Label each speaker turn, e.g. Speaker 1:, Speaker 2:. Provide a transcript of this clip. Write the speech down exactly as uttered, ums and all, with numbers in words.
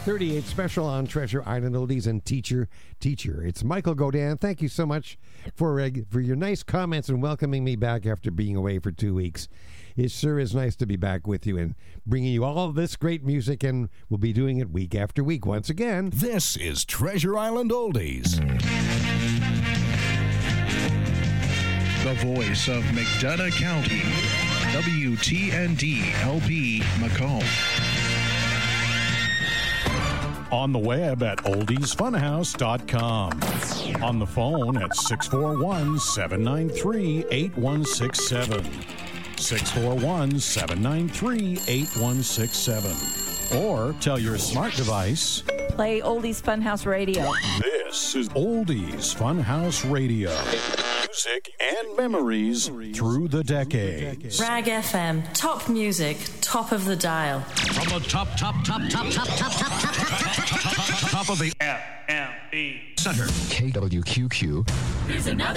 Speaker 1: thirty-eight special on Treasure Island Oldies and Teacher, Teacher. It's Michael Godin. Thank you so much for uh, for your nice comments and welcoming me back after being away for two weeks. It sure is nice to be back with you and bringing you all of this great music, and we'll be doing it week after week once again.
Speaker 2: This is Treasure Island Oldies.
Speaker 3: The voice of McDonough County, W T N D L P Macomb.
Speaker 4: On the web at oldies funhouse dot com. On the phone at six four one, seven nine three, eight one six seven. six four one, seven nine three, eight one six seven. Or tell your smart device,
Speaker 5: play Oldies Funhouse Radio.
Speaker 4: This is Oldies Funhouse Radio. Music and memories through the decades.
Speaker 6: Rag F M, top music, top of the dial.
Speaker 7: From the top, top, top, top, top, top, top, top, top, top of the F M E Center.
Speaker 8: K W Q Q.
Speaker 6: Here's another